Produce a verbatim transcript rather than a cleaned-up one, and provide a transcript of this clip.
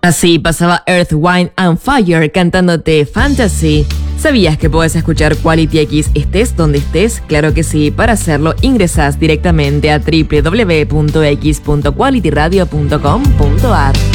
Así pasaba Earth, Wind and Fire cantándote Fantasy. ¿Sabías que puedes escuchar Quality X estés donde estés? Claro que sí. Para hacerlo ingresás directamente a doble u doble u doble u punto x punto quality radio punto com punto a r.